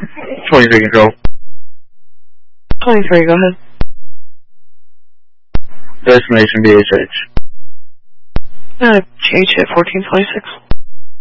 23 control. 23, go ahead. Destination BHH. Change at 1426.